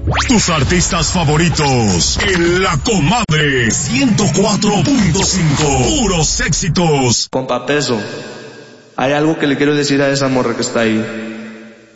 Tus artistas favoritos en La Comadre 104.5. Puros éxitos. Compa Peso, hay algo que le quiero decir a esa morra que está ahí.